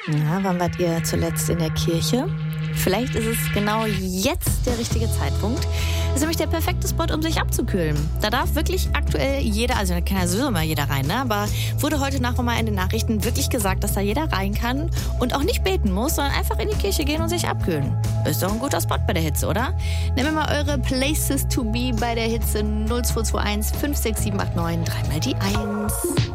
Ja, wann wart ihr zuletzt in der Kirche? Vielleicht ist es genau jetzt der richtige Zeitpunkt. Das ist nämlich der perfekte Spot, um sich abzukühlen. Da darf wirklich aktuell jeder, also da kann ja sowieso mal jeder rein, ne? Aber wurde heute Nacht mal in den Nachrichten wirklich gesagt, dass da jeder rein kann und auch nicht beten muss, sondern einfach in die Kirche gehen und sich abkühlen. Ist doch ein guter Spot bei der Hitze, oder? Nehmt mal eure Places to be bei der Hitze 0221 56789, dreimal die 1.